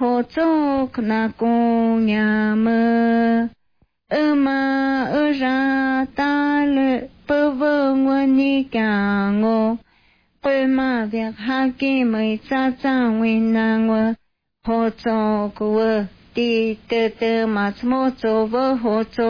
hồ chốc na cung nhà mơ mà ra ta lệ bơ vơ nguồn ni cả ngô bơ mà việc ha kỳ mới cha cha nguyên na ngô hồ chốc quơ đi từ từ mà mô chô vơ hồ chốc